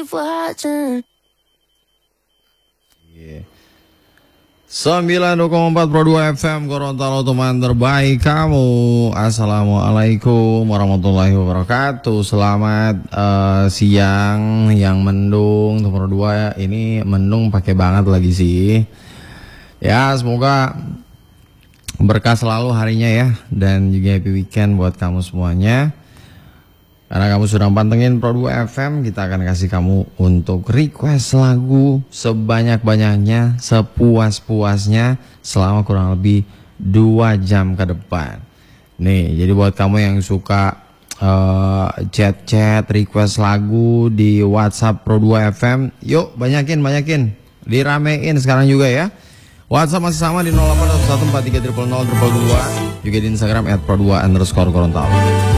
keep watching. 92,4 Pro 2 FM Gorontalo, teman terbaik kamu. Assalamualaikum warahmatullahi wabarakatuh. Selamat siang yang mendung. Pro 2 ini mendung pakai banget lagi sih. Ya, semoga berkah selalu harinya ya, dan juga happy weekend buat kamu semuanya. Karena kamu sudah pantengin Pro 2 FM, kita akan kasih kamu untuk request lagu sebanyak-banyaknya, sepuas-puasnya selama kurang lebih 2 jam ke depan. Nih, jadi buat kamu yang suka chat-chat request lagu di WhatsApp Pro 2 FM, yuk banyakin, diramein sekarang juga ya. WhatsApp masih sama di 081143000022, juga di Instagram @pro2_Gorontalo.